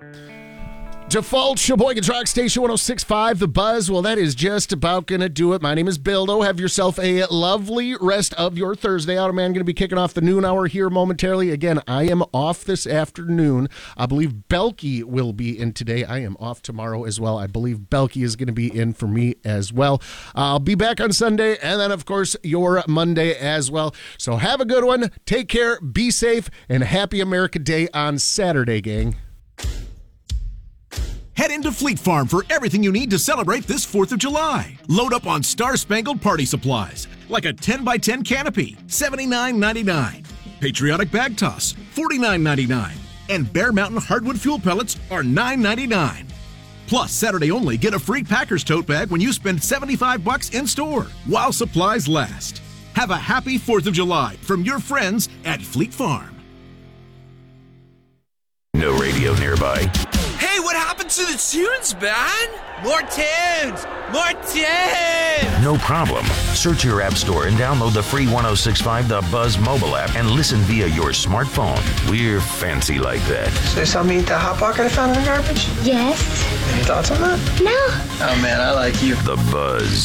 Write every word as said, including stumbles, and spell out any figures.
Default Sheboygan Rock Station one oh six point five, The Buzz. Well, that is just about going to do it. My name is Bildo. Have yourself a lovely rest of your Thursday. Automan going to be kicking off the noon hour here momentarily. Again, I am off this afternoon. I believe Belky will be in today. I am off tomorrow as well. I believe Belky is going to be in for me as well. I'll be back on Sunday, and then, of course, your Monday as well. So have a good one. Take care, be safe, and happy America Day on Saturday, gang. Head into Fleet Farm for everything you need to celebrate this fourth of July. Load up on star-spangled party supplies, like a ten by ten canopy, seventy-nine ninety-nine. Patriotic bag toss, forty-nine ninety-nine. And Bear Mountain hardwood fuel pellets are nine ninety-nine. Plus, Saturday only, get a free Packers tote bag when you spend seventy-five bucks in-store, while supplies last. Have a happy fourth of July from your friends at Fleet Farm. No radio nearby. Hey, what happened to the tunes, man? More tunes! More tunes! No problem. Search your app store and download the free one oh six point five The Buzz mobile app and listen via your smartphone. We're fancy like that. So you saw me eat that Hot Pocket I found in the garbage? Yes. Any thoughts on that? No. Oh, man, I like you. The Buzz.